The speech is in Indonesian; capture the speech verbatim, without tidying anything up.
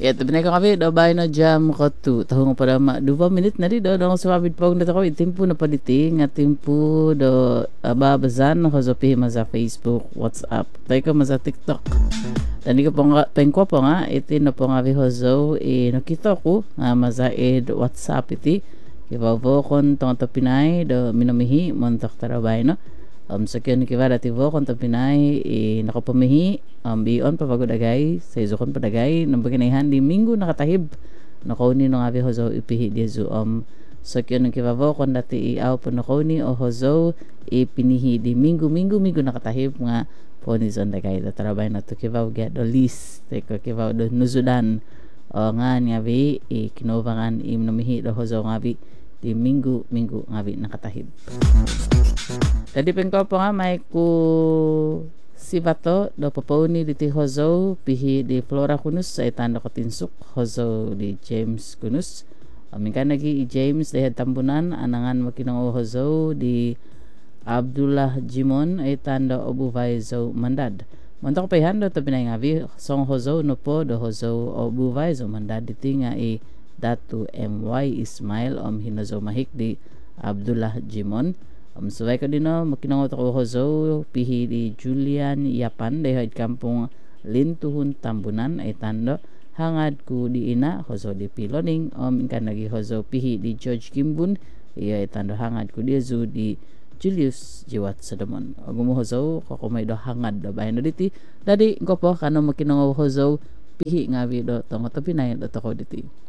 Ya tabi na kami do bay na jam ko tu. Tahu nga pada ma dua minit na di do dong sumabit pong na ko itimpo na paditi nga timpo do aba bazan ko sa pihima sa Facebook, WhatsApp. Tay ko sa TikTok. Tani ko po nga pengko po nga iti no po nga vi hozo e nakita ko nga mazaid WhatsApp iti. Kibaw po kon tong tapinay do minamihi montak tarabay no. Um, so kaya nikiba dati po kung tapinay eh, nakapamihi um, biyon papagudagay sa izukon padagay nang baginahan di minggo nakatahib nakawni nung abi hozo ipihi di zo um, so kaya nikiba po kung dati iaw po nakawni o hozo ipinihi di minggo minggo minggo nakatahib nga po ni zon dagay da tarabay na to kibaw get do list teko kibaw do nuzudan o nga niya bi eh, kinovangan im namihi do hozo nga bi di minggo minggo nga bi nakatahib. Tadi pengko po nga may ku si Bato do poponi di ti hozo pihi di Flora kunus sa itanda ko tinsuk hozo di James kunus amin ka nagi i James dehed tambunan anangan makinang hozo di Abdullah Jimon ay tanda obuvay zo mandad montok pehan do tabi na ngavi song hozo no po do hozo obuvay zo mandad diti nga i datu M Y Ismail om hinozo mahik di Abdullah Jimon. Um, suway ko din no, makinangot ako hozo, pihi di Julian Yapan, dahil kampung Lintuhun Tambunan, ay tando, hangad ku di ina, hozo di Piloning, um, inka nagi hozo, pihi di George Kimbun, iya ay tando, hangad ku di Zu di Julius Jiwat Sadamon. Agumo hozo, kakumay do hangad do bayan do diti, dadi ko po, kano makinangot hozo, pihi nga vi do, tongo to pinay do toko diti.